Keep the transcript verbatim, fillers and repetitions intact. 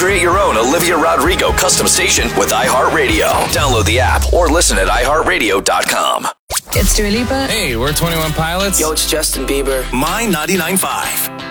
Create your own Olivia Rodrigo custom station with iHeartRadio. Download the app or listen at i heart radio dot com. It's Dua Lipa. Hey, we're twenty-one Pilots. Yo, it's Justin Bieber. My ninety-nine point five.